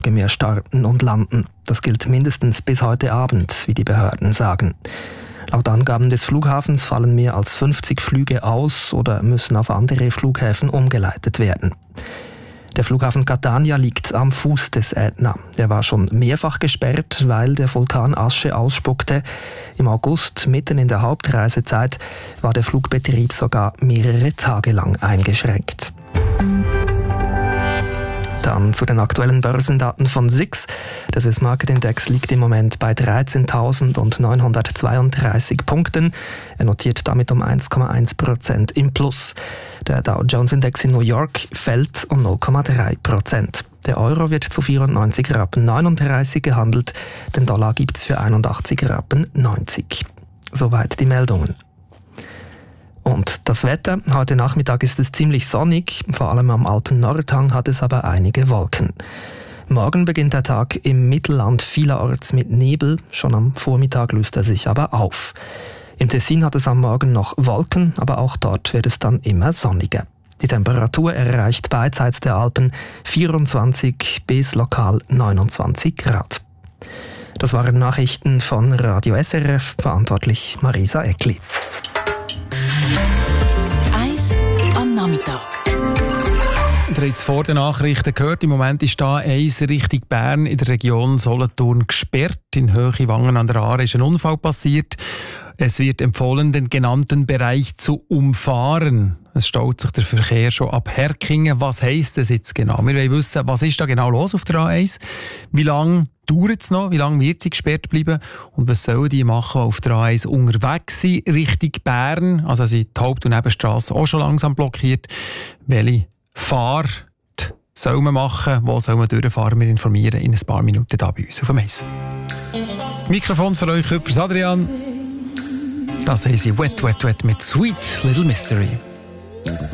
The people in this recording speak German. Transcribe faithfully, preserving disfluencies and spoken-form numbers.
mehr starten und landen. Das gilt mindestens bis heute Abend, wie die Behörden sagen. Laut Angaben des Flughafens fallen mehr als fünfzig Flüge aus oder müssen auf andere Flughäfen umgeleitet werden. Der Flughafen Catania liegt am Fuß des Ätna. Er war schon mehrfach gesperrt, weil der Vulkan Asche ausspuckte. Im August, mitten in der Hauptreisezeit, war der Flugbetrieb sogar mehrere Tage lang eingeschränkt. Dann zu den aktuellen Börsendaten von S I X. Der Swiss Market Index liegt im Moment bei dreizehntausendneunhundertzweiunddreißig Punkten. Er notiert damit um eins Komma eins Prozent im Plus. Der Dow Jones Index in New York fällt um null Komma drei Prozent. Der Euro wird zu vierundneunzig Rappen neununddreißig gehandelt. Den Dollar gibt's für einundachtzig Rappen neunzig. Soweit die Meldungen. Und das Wetter. Heute Nachmittag ist es ziemlich sonnig, vor allem am Alpen-Nordhang hat es aber einige Wolken. Morgen beginnt der Tag im Mittelland vielerorts mit Nebel, schon am Vormittag löst er sich aber auf. Im Tessin hat es am Morgen noch Wolken, aber auch dort wird es dann immer sonniger. Die Temperatur erreicht beidseits der Alpen vierundzwanzig bis lokal neunundzwanzig Grad. Das waren Nachrichten von Radio S R F, verantwortlich Marisa Eckli. Eis am Nachmittag. Ihr habt es vor den Nachrichten gehört, im Moment ist da eins Richtung Bern in der Region Solothurn gesperrt. In Höhe Wangen an der Aare ist ein Unfall passiert. Es wird empfohlen, den genannten Bereich zu umfahren. Es staut sich der Verkehr schon ab Herkingen. Was heisst das jetzt genau? Wir wollen wissen, was ist da genau los auf der A eins? Wie lange dauert es noch? Wie lange wird sie gesperrt bleiben? Und was sollen die machen, die auf der A eins unterwegs sind, Richtung Bern? Also sind die Haupt- und Nebenstrasse auch schon langsam blockiert. Welche Fahrt soll man machen? Wo soll man durchfahren? Wir informieren in ein paar Minuten hier bei uns auf dem Eis. Mikrofon für euch, Küpfers Adrian. Das haben sie Wet, Wet, Wet mit Sweet Little Mystery.